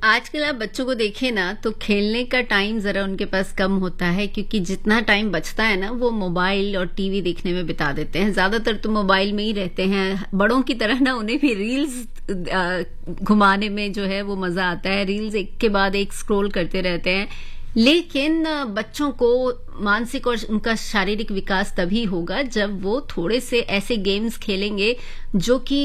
आजकल आप बच्चों को देखें ना तो खेलने का टाइम जरा उनके पास कम होता है, क्योंकि जितना टाइम बचता है ना वो मोबाइल और टीवी देखने में बिता देते हैं। ज्यादातर तो मोबाइल में ही रहते हैं। बड़ों की तरह ना उन्हें भी रील्स घुमाने में जो है वो मजा आता है। रील्स एक के बाद एक स्क्रॉल करते रहते हैं। लेकिन बच्चों को मानसिक और उनका शारीरिक विकास तभी होगा जब वो थोड़े से ऐसे गेम्स खेलेंगे जो कि